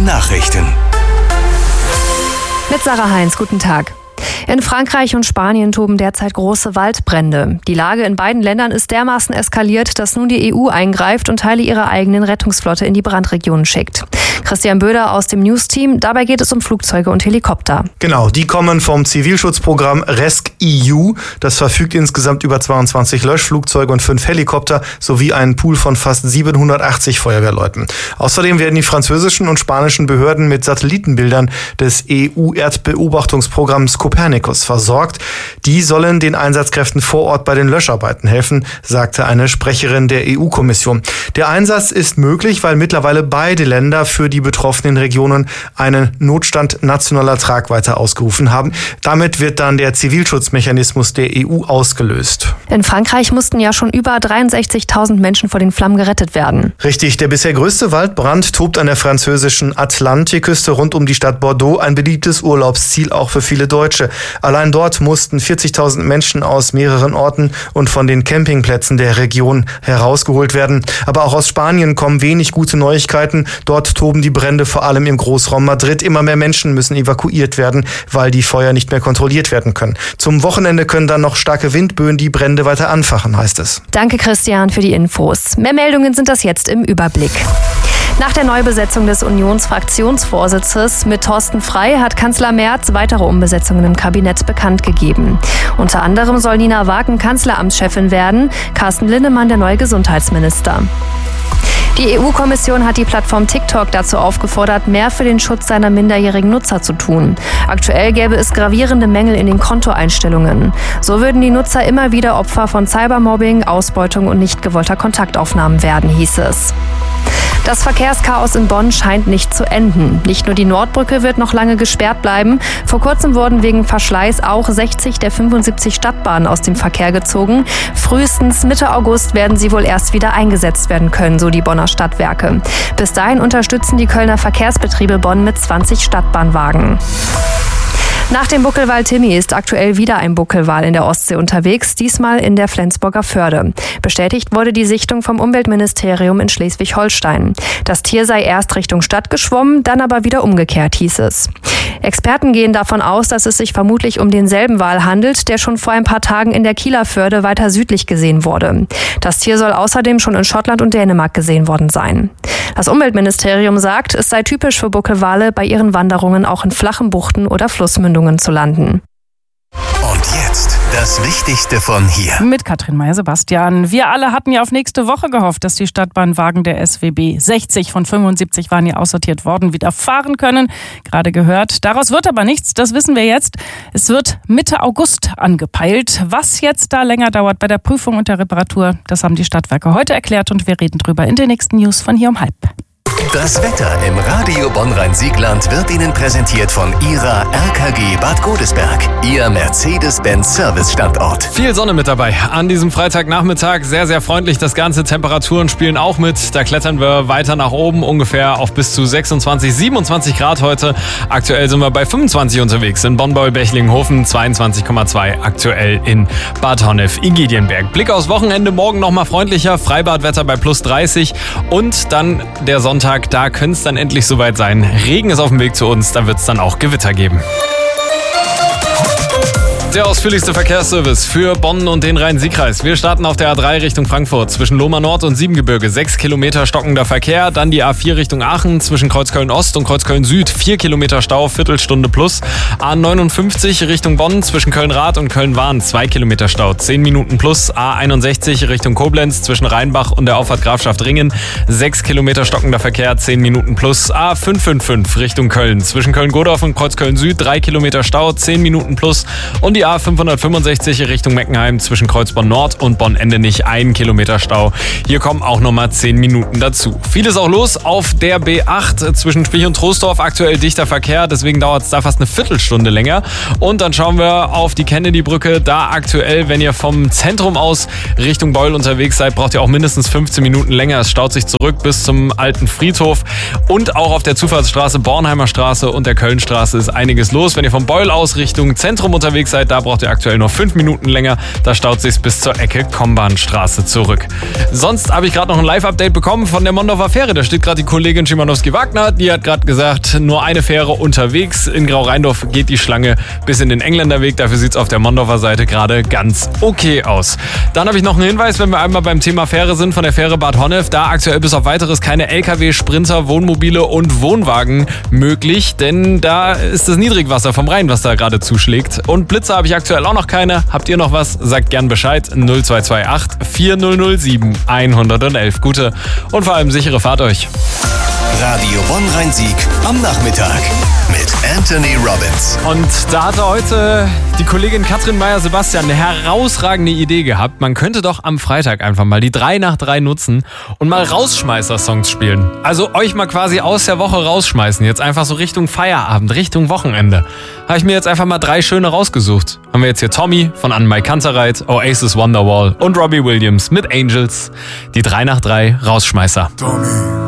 Nachrichten. Mit Sarah Heinz, guten Tag. In Frankreich und Spanien toben derzeit große Waldbrände. Die Lage in beiden Ländern ist dermaßen eskaliert, dass nun die EU eingreift und Teile ihrer eigenen Rettungsflotte in die Brandregionen schickt. Christian Böder aus dem News-Team. Dabei geht es um Flugzeuge und Helikopter. Genau, die kommen vom Zivilschutzprogramm rescEU. Das verfügt insgesamt über 22 Löschflugzeuge und 5 Helikopter sowie einen Pool von fast 780 Feuerwehrleuten. Außerdem werden die französischen und spanischen Behörden mit Satellitenbildern des EU-Erdbeobachtungsprogramms Copernicus versorgt. Die sollen den Einsatzkräften vor Ort bei den Löscharbeiten helfen, sagte eine Sprecherin der EU-Kommission. Der Einsatz ist möglich, weil mittlerweile beide Länder für die betroffenen Regionen einen Notstand nationaler Tragweite ausgerufen haben. Damit wird dann der Zivilschutzmechanismus der EU ausgelöst. In Frankreich mussten ja schon über 63.000 Menschen vor den Flammen gerettet werden. Richtig, der bisher größte Waldbrand tobt an der französischen Atlantikküste rund um die Stadt Bordeaux, ein beliebtes Urlaubsziel auch für viele Deutsche. Allein dort mussten 40.000 Menschen aus mehreren Orten und von den Campingplätzen der Region herausgeholt werden. Aber auch aus Spanien kommen wenig gute Neuigkeiten. Dort toben die Brände vor allem im Großraum Madrid. Immer mehr Menschen müssen evakuiert werden, weil die Feuer nicht mehr kontrolliert werden können. Zum Wochenende können dann noch starke Windböen die Brände weiter anfachen, heißt es. Danke, Christian, für die Infos. Mehr Meldungen sind das jetzt im Überblick. Nach der Neubesetzung des Unionsfraktionsvorsitzes mit Thorsten Frey hat Kanzler Merz weitere Umbesetzungen im Kabinett bekannt gegeben. Unter anderem soll Nina Wagen Kanzleramtschefin werden, Carsten Linnemann der neue Gesundheitsminister. Die EU-Kommission hat die Plattform TikTok dazu aufgefordert, mehr für den Schutz seiner minderjährigen Nutzer zu tun. Aktuell gäbe es gravierende Mängel in den Kontoeinstellungen. So würden die Nutzer immer wieder Opfer von Cybermobbing, Ausbeutung und nicht gewollter Kontaktaufnahmen werden, hieß es. Das Verkehrschaos in Bonn scheint nicht zu enden. Nicht nur die Nordbrücke wird noch lange gesperrt bleiben. Vor kurzem wurden wegen Verschleiß auch 60 der 75 Stadtbahnen aus dem Verkehr gezogen. Frühestens Mitte August werden sie wohl erst wieder eingesetzt werden können, so die Bonner Stadtwerke. Bis dahin unterstützen die Kölner Verkehrsbetriebe Bonn mit 20 Stadtbahnwagen. Nach dem Buckelwal Timmy ist aktuell wieder ein Buckelwal in der Ostsee unterwegs, diesmal in der Flensburger Förde. Bestätigt wurde die Sichtung vom Umweltministerium in Schleswig-Holstein. Das Tier sei erst Richtung Stadt geschwommen, dann aber wieder umgekehrt, hieß es. Experten gehen davon aus, dass es sich vermutlich um denselben Wal handelt, der schon vor ein paar Tagen in der Kieler Förde weiter südlich gesehen wurde. Das Tier soll außerdem schon in Schottland und Dänemark gesehen worden sein. Das Umweltministerium sagt, es sei typisch für Buckelwale, bei ihren Wanderungen auch in flachen Buchten oder Flussmündungen zu landen. Und jetzt das Wichtigste von hier. Mit Katrin Meyer-Sebastian. Wir alle hatten ja auf nächste Woche gehofft, dass die Stadtbahnwagen der SWB, 60 von 75 waren ja aussortiert worden, wieder fahren können. Gerade gehört. Daraus wird aber nichts, das wissen wir jetzt. Es wird Mitte August angepeilt. Was jetzt da länger dauert bei der Prüfung und der Reparatur, das haben die Stadtwerke heute erklärt und wir reden drüber in den nächsten News von hier um 12:30. Das Wetter im Radio Bonn-Rhein-Siegland wird Ihnen präsentiert von Ihrer RKG Bad Godesberg, Ihr Mercedes-Benz-Service-Standort. Viel Sonne mit dabei. An diesem Freitagnachmittag sehr, sehr freundlich. Das Ganze Temperaturen spielen auch mit. Da klettern wir weiter nach oben, ungefähr auf bis zu 26, 27 Grad heute. Aktuell sind wir bei 25 unterwegs. In Bonn-Beul-Bechlinghofen 22,2. Aktuell in Bad Honnef-Igedienberg. Blick aufs Wochenende. Morgen nochmal freundlicher. Freibadwetter bei plus 30. Und dann der Sonntag. Da könnte es dann endlich soweit sein. Regen ist auf dem Weg zu uns, da wird es dann auch Gewitter geben. Der ausführlichste Verkehrsservice für Bonn und den Rhein-Sieg-Kreis. Wir starten auf der A3 Richtung Frankfurt zwischen Lohmer Nord und Siebengebirge. 6 Kilometer stockender Verkehr. Dann die A4 Richtung Aachen zwischen Kreuzköln Ost und Kreuzköln Süd. 4 Kilometer Stau, Viertelstunde plus. A59 Richtung Bonn zwischen Köln-Rath und Köln-Wahn. 2 Kilometer Stau, 10 Minuten plus. A61 Richtung Koblenz zwischen Rheinbach und der Auffahrt Grafschaft Ringen. 6 Kilometer stockender Verkehr, 10 Minuten plus. A555 Richtung Köln zwischen Köln-Godorf und Kreuzköln Süd. 3 Kilometer Stau, 10 Minuten plus. Und die A565 Richtung Meckenheim zwischen Kreuzborn Nord und Bonn-Endenich 1 Kilometer Stau. Hier kommen auch nochmal 10 Minuten dazu. Viel ist auch los auf der B8 zwischen Spich und Troisdorf. Aktuell dichter Verkehr, deswegen dauert es da fast eine Viertelstunde länger. Und dann schauen wir auf die Kennedy-Brücke. Da aktuell, wenn ihr vom Zentrum aus Richtung Beul unterwegs seid, braucht ihr auch mindestens 15 Minuten länger. Es staut sich zurück bis zum alten Friedhof. Und auch auf der Zufahrtsstraße Bornheimer Straße und der Kölnstraße ist einiges los. Wenn ihr vom Beul aus Richtung Zentrum unterwegs seid, Da braucht ihr aktuell nur 5 Minuten länger. Da staut sich's bis zur Ecke Kombahnstraße zurück. Sonst habe ich gerade noch ein Live-Update bekommen von der Mondorfer Fähre. Da steht gerade die Kollegin Schimanowski-Wagner. Die hat gerade gesagt, nur eine Fähre unterwegs. In Grau-Rheindorf geht die Schlange bis in den Engländerweg. Dafür sieht's auf der Mondorfer Seite gerade ganz okay aus. Dann habe ich noch einen Hinweis, wenn wir einmal beim Thema Fähre sind, von der Fähre Bad Honnef. Da aktuell bis auf Weiteres keine LKW, Sprinter, Wohnmobile und Wohnwagen möglich, denn da ist das Niedrigwasser vom Rhein, was da gerade zuschlägt. Und Blitze habe ich aktuell auch noch keine. Habt ihr noch was? Sagt gern Bescheid. 0228 4007 111. Gute und vor allem sichere Fahrt euch. Radio Bonn-Rhein-Sieg am Nachmittag mit Anthony Robbins. Und da hatte heute die Kollegin Katrin Meyer-Sebastian eine herausragende Idee gehabt. Man könnte doch am Freitag einfach mal die 3 nach 3 nutzen und mal Rausschmeißer-Songs spielen. Also euch mal quasi aus der Woche rausschmeißen. Jetzt einfach so Richtung Feierabend, Richtung Wochenende. Habe ich mir jetzt einfach mal 3 schöne rausgesucht. Haben wir jetzt hier Tommy von Anne-Mai Kantereit, Oasis Wonderwall und Robbie Williams mit Angels. Die 3 nach 3 Rausschmeißer. Tommy.